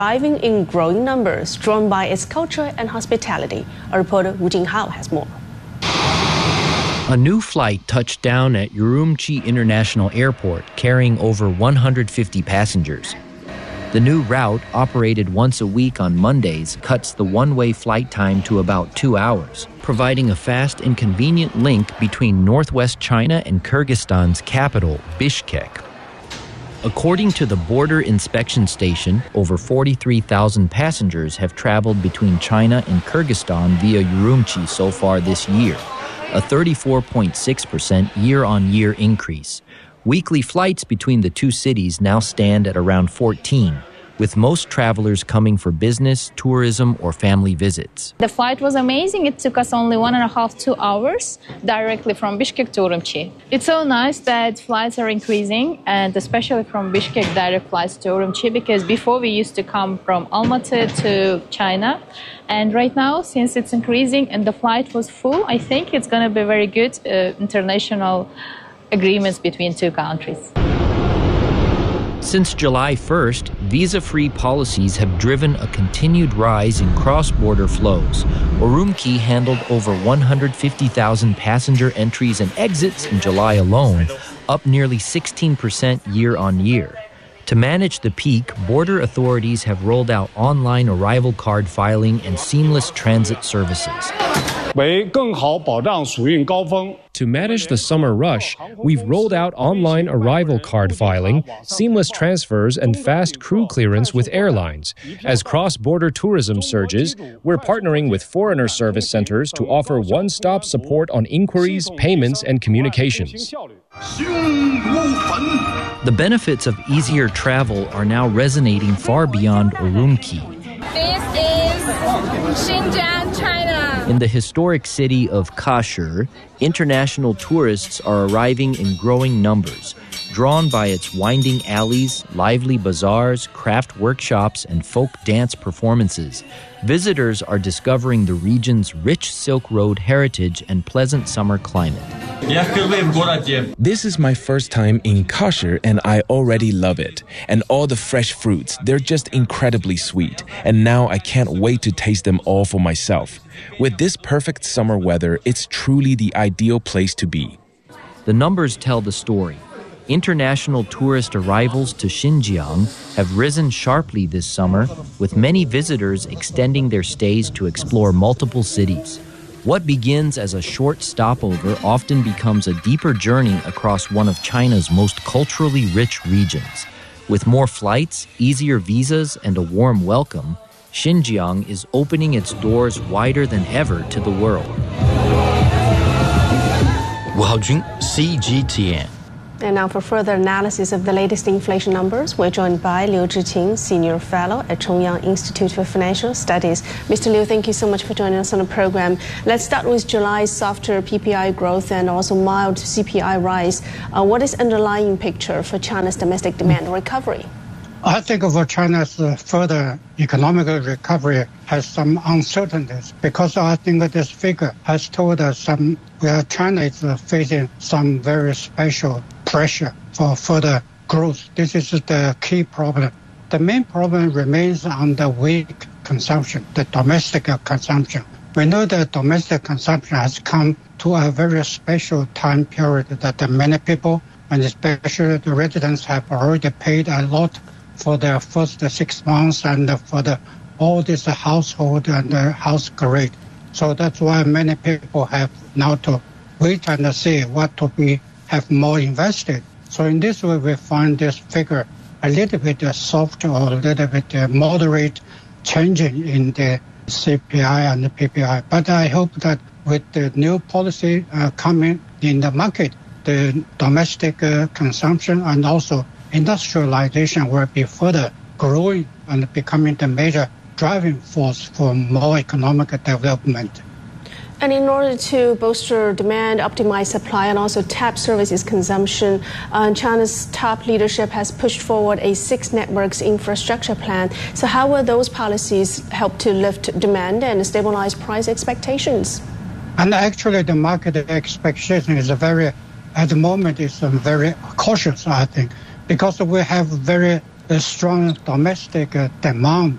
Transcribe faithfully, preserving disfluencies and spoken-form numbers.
Arriving in growing numbers, drawn by its culture and hospitality. Our reporter Wu Jinghao has more. A new flight touched down at Urumqi International Airport, carrying over one hundred fifty passengers. The new route, operated once a week on Mondays, cuts the one-way flight time to about two hours, providing a fast and convenient link between northwest China and Kyrgyzstan's capital, Bishkek. According to the Border Inspection Station, over forty-three thousand passengers have traveled between China and Kyrgyzstan via Urumqi so far this year, a thirty-four point six percent year-on-year increase. Weekly flights between the two cities now stand at around fourteen, with most travelers coming for business, tourism, or family visits. The flight was amazing. It took us only one and a half, two hours directly from Bishkek to Urumqi. It's so nice that flights are increasing, and especially from Bishkek direct flights to Urumqi, because before we used to come from Almaty to China. And right now, since it's increasing and the flight was full, I think it's going to be very good uh, international agreements between two countries. Since July first, visa-free policies have driven a continued rise in cross-border flows. Urumqi handled over one hundred fifty thousand passenger entries and exits in July alone, up nearly sixteen percent year-on-year. To manage the peak, border authorities have rolled out online arrival card filing and seamless transit services. To manage the summer rush, we've rolled out online arrival card filing, seamless transfers, and fast crew clearance with airlines. As cross-border tourism surges, we're partnering with foreigner service centers to offer one-stop support on inquiries, payments, and communications. The benefits of easier travel are now resonating far beyond Urumqi. This is Xinjiang, China. In the historic city of Kashur, international tourists are arriving in growing numbers, drawn by its winding alleys, lively bazaars, craft workshops, and folk dance performances. Visitors are discovering the region's rich Silk Road heritage and pleasant summer climate. This is my first time in Kashur, and I already love it. And all the fresh fruits, they're just incredibly sweet. And now I can't wait to taste them all for myself. With this perfect summer weather, it's truly the ideal place to be. The numbers tell the story. International tourist arrivals to Xinjiang have risen sharply this summer, with many visitors extending their stays to explore multiple cities. What begins as a short stopover often becomes a deeper journey across one of China's most culturally rich regions. With more flights, easier visas, and a warm welcome, Xinjiang is opening its doors wider than ever to the world. Wu Haojun, C G T N. And now for further analysis of the latest inflation numbers, we're joined by Liu Zhiqing, Senior Fellow at Chongyang Institute for Financial Studies. Mister Liu, thank you so much for joining us on the program. Let's start with July's softer P P I growth and also mild C P I rise. Uh, what is the underlying picture for China's domestic demand recovery? I think for China's uh, further economic recovery has some uncertainties, because I think that this figure has told us some where China is uh, facing some very special pressure for further growth. This is the key problem. The main problem remains on the weak consumption, the domestic consumption. We know that domestic consumption has come to a very special time period that many people, and especially the residents, have already paid a lot for their first six months and for the all this household and uh, house grade. So that's why many people have now to wait and see what to be have more invested. So in this way, we find this figure a little bit uh, soft or a little bit uh, moderate changing in the C P I and the P P I. But I hope that with the new policy uh, coming in the market, the domestic uh, consumption and also industrialization will be further growing and becoming the major driving force for more economic development. And in order to bolster demand, optimize supply, and also tap services consumption, uh, China's top leadership has pushed forward a six networks infrastructure plan. So how will those policies help to lift demand and stabilize price expectations? And actually, the market expectation is a very, at the moment, is very cautious, I think, because we have very uh, strong domestic uh, demand.